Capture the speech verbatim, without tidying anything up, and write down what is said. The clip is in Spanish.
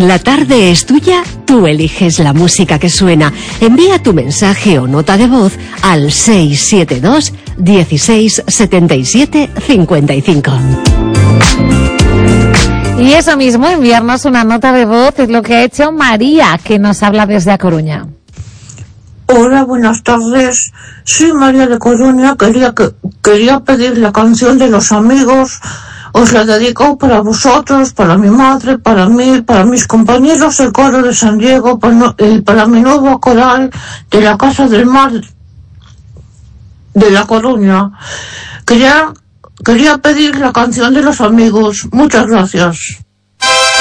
La tarde es tuya, tú eliges la música que suena. Envía tu mensaje o nota de voz al seis siete dos, dieciséis, setenta y siete, cincuenta y cinco. Y eso mismo, enviarnos una nota de voz es lo que ha hecho María, que nos habla desde A Coruña. Hola, buenas tardes. Soy María de Coruña. Quería que quería pedir la canción de Los Amigos. Os la dedico para vosotros, para mi madre, para mí, para mis compañeros del coro de San Diego, para, eh, para mi nuevo coral de la Casa del Mar de La Coruña. Quería, quería pedir la canción de Los Amigos. Muchas gracias.